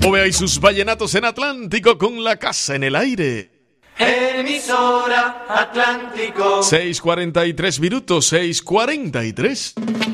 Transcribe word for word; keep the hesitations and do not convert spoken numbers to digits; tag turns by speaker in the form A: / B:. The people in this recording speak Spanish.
A: Ovea y sus vallenatos en Atlántico con la casa en el aire.
B: Emisora Atlántico.
A: seis cuarenta y tres minutos, seis cuarenta y tres.